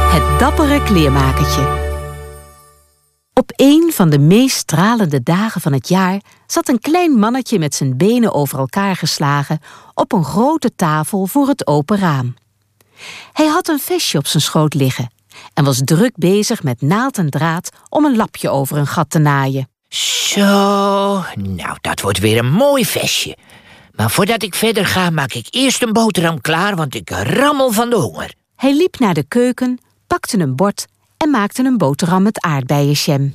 Het dappere kleermakertje. Op een van de meest stralende dagen van het jaar zat een klein mannetje met zijn benen over elkaar geslagen op een grote tafel voor het open raam. Hij had een vestje op zijn schoot liggen en was druk bezig met naald en draad om een lapje over een gat te naaien. Zo, nou dat wordt weer een mooi vestje. Maar voordat ik verder ga, maak ik eerst een boterham klaar, want ik rammel van de honger. Hij liep naar de keuken, pakte een bord en maakte een boterham met aardbeienjam.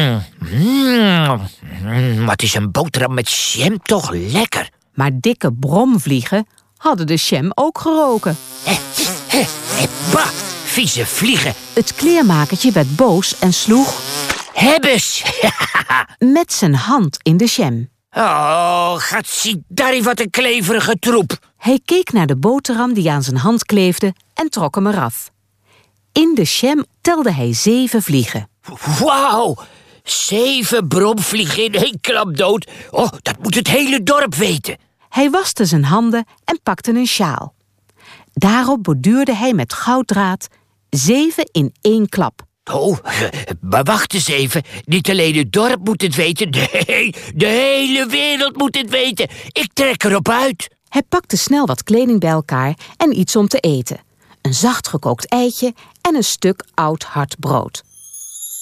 Wat is een boterham met jam toch lekker. Maar dikke bromvliegen hadden de jam ook geroken. Bah, vieze vliegen. Het kleermakertje werd boos en sloeg Hebbes. met zijn hand in de jam. Oh, gatsiedari, wat een kleverige troep. Hij keek naar de boterham die aan zijn hand kleefde en trok hem eraf. In de jam telde hij 7 vliegen. Wauw, 7 bromvliegen in 1 klap dood. Oh, dat moet het hele dorp weten. Hij waste zijn handen en pakte een sjaal. Daarop borduurde hij met gouddraad 7 in 1 klap. Oh, maar wacht eens even. Niet alleen het dorp moet het weten. Nee, de hele wereld moet het weten. Ik trek erop uit. Hij pakte snel wat kleding bij elkaar en iets om te eten. Een zacht gekookt eitje en een stuk oud hard brood.